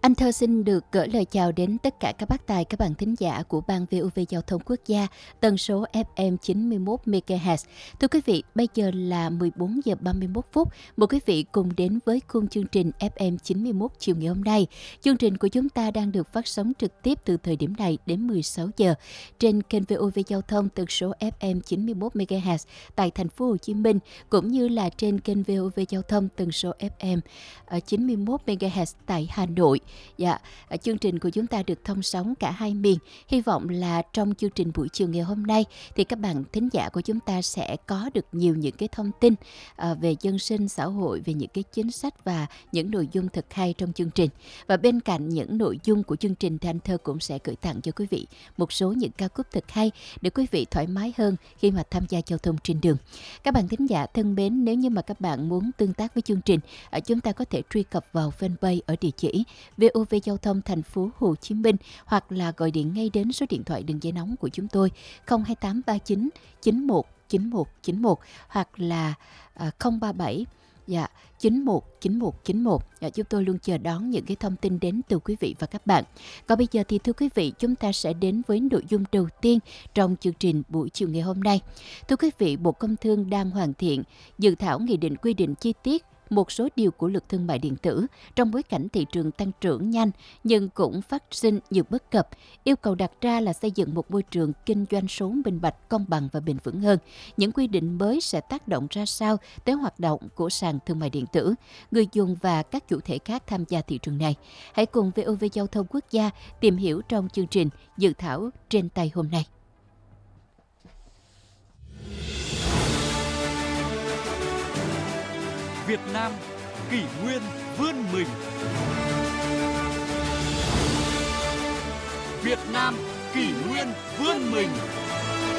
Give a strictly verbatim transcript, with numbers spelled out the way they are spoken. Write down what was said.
Anh Thơ xin được gửi lời chào đến tất cả các bác tài, các bạn thính giả của Ban vê o vê Giao thông Quốc gia, tần số ép em chín mươi mốt mê ga héc. Thưa quý vị, bây giờ là mười bốn giờ ba mươi mốt phút. Mời quý vị cùng đến với khung chương trình ép em chín mươi mốt chiều ngày hôm nay. Chương trình của chúng ta đang được phát sóng trực tiếp từ thời điểm này đến mười sáu giờ trên kênh vê o vê Giao thông tần số ép em chín mươi mốt mê ga héc tại thành phố Hồ Chí Minh, cũng như là trên kênh vê o vê Giao thông tần số ép em chín mươi mốt mê ga héc tại Hà Nội. Dạ, chương trình của chúng ta được thông sóng cả hai miền. Hy vọng là trong chương trình buổi chiều ngày hôm nay thì các bạn thính giả của chúng ta sẽ có được nhiều những cái thông tin à, về dân sinh xã hội, về những cái chính sách và những nội dung thật hay trong chương trình. Và bên cạnh những nội dung của chương trình thì anh Thơ cũng sẽ gửi tặng cho quý vị một số những ca khúc thật hay để quý vị thoải mái hơn khi mà tham gia giao thông trên đường. Các bạn thính giả thân mến, nếu như mà các bạn muốn tương tác với chương trình, chúng ta có thể truy cập vào fanpage ở địa chỉ vê o vê Giao thông thành phố Hồ Chí Minh, hoặc là gọi điện ngay đến số điện thoại đường dây nóng của chúng tôi không hai tám ba chín chín một chín một chín một hoặc là à, không ba bảy dạ, chín một chín một chín một. Dạ, chúng tôi luôn chờ đón những cái thông tin đến từ quý vị và các bạn. Còn bây giờ thì thưa quý vị, chúng ta sẽ đến với nội dung đầu tiên trong chương trình buổi chiều ngày hôm nay. Thưa quý vị, Bộ Công Thương đang hoàn thiện dự thảo nghị định quy định chi tiết một số điều của luật thương mại điện tử trong bối cảnh thị trường tăng trưởng nhanh nhưng cũng phát sinh nhiều bất cập. Yêu cầu đặt ra là xây dựng một môi trường kinh doanh số minh bạch, công bằng và bền vững hơn. Những quy định mới sẽ tác động ra sao tới hoạt động của sàn thương mại điện tử, người dùng và các chủ thể khác tham gia thị trường này? Hãy cùng vê o vê Giao thông Quốc gia tìm hiểu trong chương trình dự thảo trên tay hôm nay. Việt Nam kỷ nguyên vươn mình. Việt Nam kỷ nguyên vươn mình.